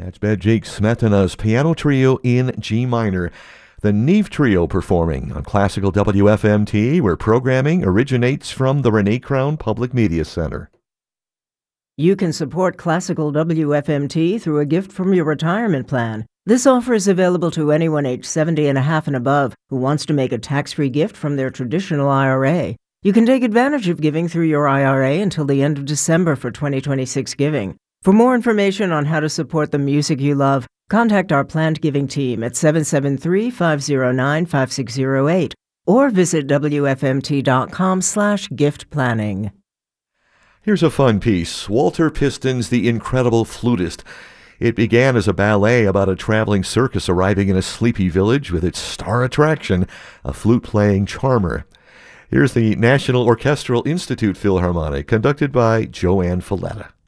That's Bedřich Smetana's piano trio in G minor. The Neve Trio performing on Classical WFMT, where programming originates from the Renee Crown Public Media Center. You can support Classical WFMT through a gift from your retirement plan. This offer is available to anyone age 70 and a half and above who wants to make a tax-free gift from their traditional IRA. You can take advantage of giving through your IRA until the end of December for 2026 giving. For more information on how to support the music you love, contact our planned giving team at 773-509-5608 or visit wfmt.com/gift planning. Here's a fun piece, Walter Piston's The Incredible Flutist. It began as a ballet about a traveling circus arriving in a sleepy village with its star attraction, a flute-playing charmer. Here's the National Orchestral Institute Philharmonic, conducted by Joanne Falletta.